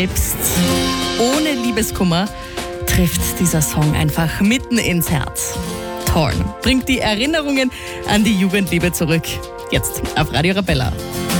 Selbst ohne Liebeskummer trifft dieser Song einfach mitten ins Herz. Torn bringt die Erinnerungen an die Jugendliebe zurück. Jetzt auf Radio Arabella.